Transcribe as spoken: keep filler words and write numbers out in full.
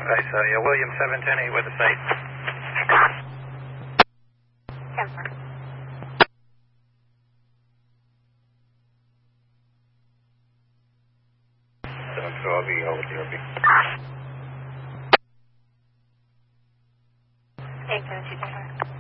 Okay, so yeah, William seven ten eight with the state. Confirm. seven two, I'll be over D R B. eight seven two, confirm.